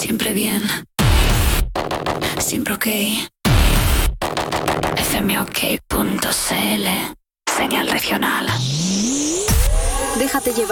Siempre bien. Siempre ok. fmok.cl. Señal regional. Déjate llevar.